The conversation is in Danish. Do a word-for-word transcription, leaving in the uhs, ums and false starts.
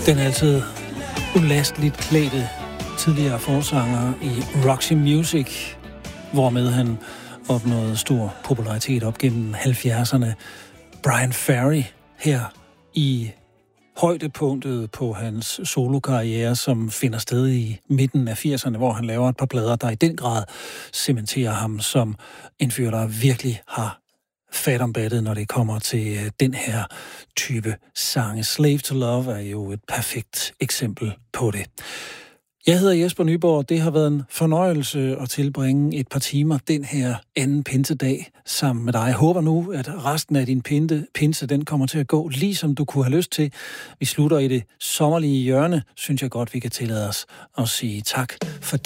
Den altid ulasteligt klædte tidligere forsanger i Roxy Music, hvormed han opnåede stor popularitet op gennem halvfjerdserne. Bryan Ferry her i højdepunktet på hans solokarriere, som finder sted i midten af firserne, hvor han laver et par plader, der i den grad cementerer ham som en fyr, der virkelig har fat om battet, når det kommer til den her type sange. Slave to Love er jo et perfekt eksempel på det. Jeg hedder Jesper Nyborg. Det har været en fornøjelse at tilbringe et par timer den her anden pinsedag sammen med dig. Jeg håber nu, at resten af din pinte, pinse den kommer til at gå, ligesom du kunne have lyst til. Vi slutter i det sommerlige hjørne, synes jeg godt, vi kan tillade os at sige tak, fordi